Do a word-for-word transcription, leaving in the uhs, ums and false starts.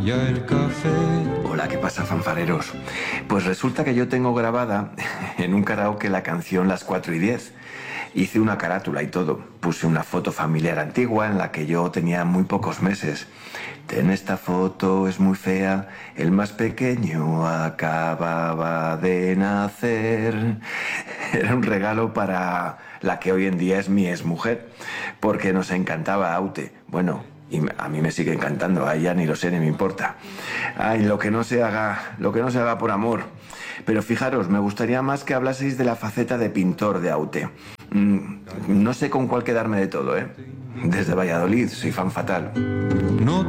Ya el café. Hola, ¿qué pasa, fanfareros? Pues resulta que yo tengo grabada en un karaoke la canción Las cuatro y diez. Hice una carátula y todo. Puse una foto familiar antigua en la que yo tenía muy pocos meses. En esta foto es muy fea, el más pequeño acababa de nacer. Era un regalo para la que hoy en día es mi exmujer, porque nos encantaba Aute. Bueno, y a mí me sigue encantando, a ella ni lo sé, ni me importa. Ay, lo que no se haga, lo que no se haga por amor. Pero fijaros, me gustaría más que hablaseis de la faceta de pintor de Aute. Mm, no sé con cuál quedarme de todo, ¿eh? Desde Valladolid, soy fan fatal. No